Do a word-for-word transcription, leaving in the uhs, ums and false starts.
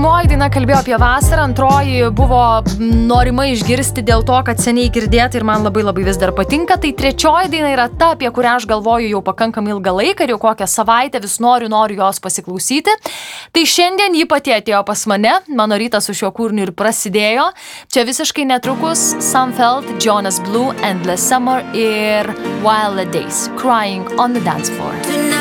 pirmoji daina kalbėjo apie vasarą, antroji buvo norima išgirsti dėl to, kad seniai girdėta ir man labai labai vis dar patinka. Tai trečioji daina yra ta, apie kurią aš galvoju jau pakankamai ilgą laiką ir jau kokią savaitę vis noriu, noriu jos pasiklausyti. Tai šiandien ji pati atėjo pas mane, mano rytas su šiuo kūriniu ir prasidėjo. Čia visiškai netrukus Sunfeld, Jonas Blue, Endless Summer ir Wild Days, Crying on the Dance Floor.